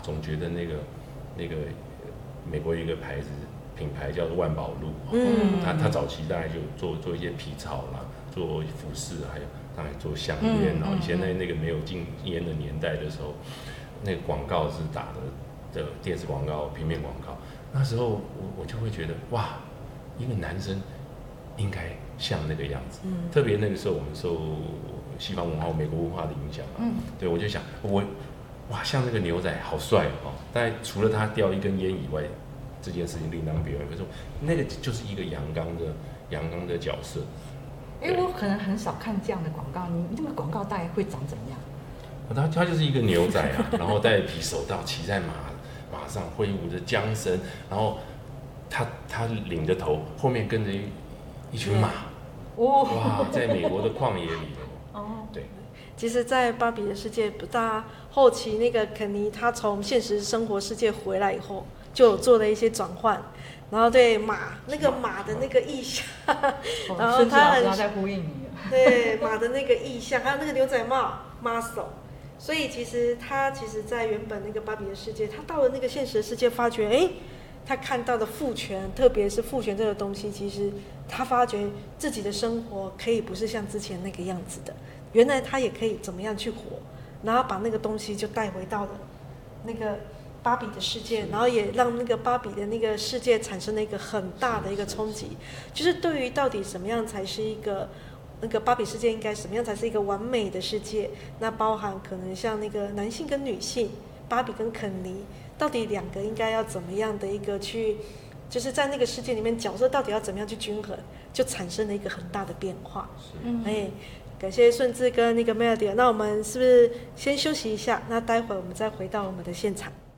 总觉得那个美国有一个品牌叫做万宝路，他早期大概就做一些皮草啦，做服饰，还有当然做项链，然后以前那个没有禁烟的年代的时候，那个广告是打的电视广告、平面广告，那时候我就会觉得哇，一个男生应该像那个样子，特别那个时候我们受西方文化、美国文化的影响对，我就想哇，像那个牛仔好帅哦！但除了他叼一根烟以外，这件事情另当别论。可是那个就是一个阳刚的角色。 我可能很少看这样的广告，你那个广告大概会长怎样？ 他就是一个牛仔啊，然后戴皮手套，骑在马上挥舞着缰绳，然后他领着头，后面跟着一群马。哇，在美国的旷野里头。对。 其实，在芭比的世界，大后期那个肯尼他从现实生活世界回来以后，就有做了一些转换，然后对马的那个意象，然后他在呼应你。 对马的那个意象，还有那个牛仔帽 muscle， 所以其实在原本那个芭比的世界，他到了那个现实的世界，发觉他看到的父权，特别是父权这个东西，其实他发觉自己的生活可以不是像之前那个样子的。原来他也可以怎么样去活，然后把那个东西就带回到了那个芭比的世界，然后也让那个芭比的那个世界产生了一个很大的一个冲击，就是对于到底什么样才是一个那个芭比世界应该什么样才是一个完美的世界，那包含可能像那个男性跟女性，芭比跟肯尼，到底两个应该要怎么样的一个去，就是在那个世界里面角色到底要怎么样去均衡，就产生了一个很大的变化。感谢顺治跟那个 Melody， 那我们是不是先休息一下？那待会我们再回到我们的现场。